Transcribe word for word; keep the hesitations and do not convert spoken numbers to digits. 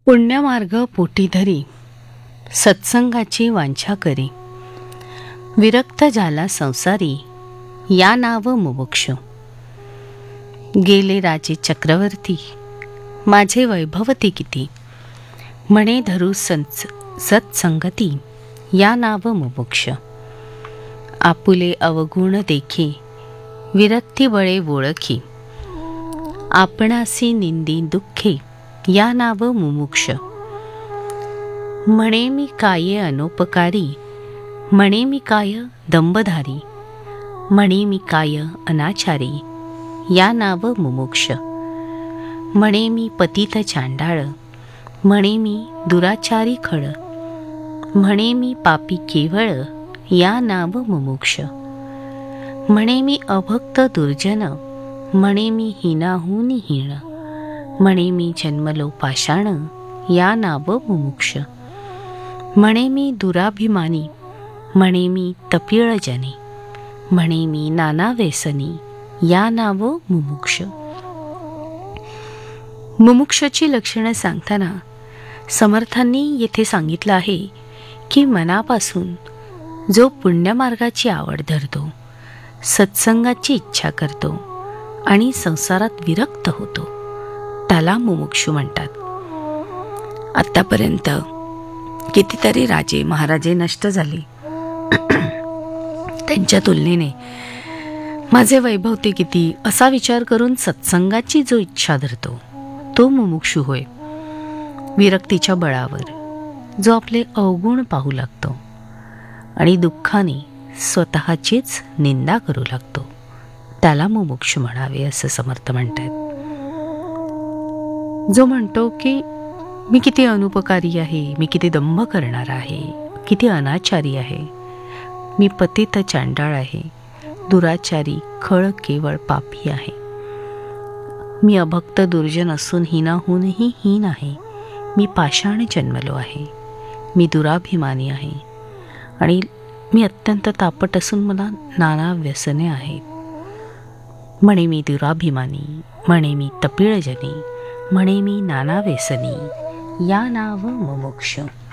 पुण्यमार्ग पोटी धरी सत्संगाची वांछा करी, विरक्त झाला संसारी या नाव मुमुक्षु. गेले राजे चक्रवर्ती माझे वैभवती किती, म्हणे धरू संच सत्संगती या नाव मुमुक्ष. आपुले अवगुण देखी विरक्ती बळे ओळखी, आपणासी निंदी दुःखी या नाव मुमुक्ष. म्हणे मी काय अनोपकारी, म्हणे मी काय दंबधारी, म्हणे मी काय अनाचारी या नाव मुमुक्ष. म्हणे मी पतित चांडाळ, म्हणे मी दुराचारी खळ, म्हणे मी पापी केवळ या नाव मुमुक्ष. म्हणे मी अभक्त दुर्जन, म्हणे मी हीनाहून हीन, म्हणे मी जन्मलो पाषाण या नाव मुमुक्ष. म्हणे मी दुराभिमानी, म्हणे मी तपिळजनी, म्हणे मी नाना व्यसनी या नाव मुमुक्ष. मुमुक्षाची लक्षणं सांगताना समर्थांनी येथे सांगितलं आहे की मनापासून जो पुण्यमार्गाची आवड धरतो, सत्संगाची इच्छा करतो आणि संसारात विरक्त होतो, त्याला मुमुक्षु म्हणतात. आत्तापर्यंत कितीतरी राजे महाराजे नष्ट झाले, त्यांच्या तुलनेने माझे वैभव ते किती असा विचार करून सत्संगाची जो इच्छा धरतो तो मुमुक्षु होय. विरक्तीच्या बळावर जो आपले अवगुण पाहू लागतो आणि दुःखाने स्वतःचीच निंदा करू लागतो, त्याला मुमुक्षु म्हणावे असं समर्थ म्हणतात. जो म्हणतो की मी किती अनुपकारी आहे, मी किती दंभ करणारा आहे, किती अनाचारी आहे, मी पतित चांडाळ आहे, दुराचारी खळ केवळ पापी आहे, मी अभक्त दुर्जन असून हीनाहूनही हीन आहे, मी पाषाण जन्मलो आहे, मी दुराभिमानी आहे आणि मी अत्यंत तापट असून मला नाना व्यसने आहेत. म्हणे मी दुराभिमानी, म्हणे मी तपिळजनी, म्हणे मी नाना व्यसनी या नाव मुमुक्ष.